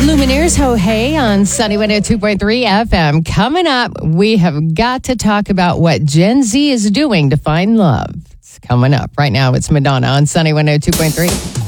Lumineers Ho Hey on Sunny 102.3 FM. Coming up, we have got to talk about what Gen Z is doing to find love. It's coming up. Right now, it's Madonna on Sunny 102.3.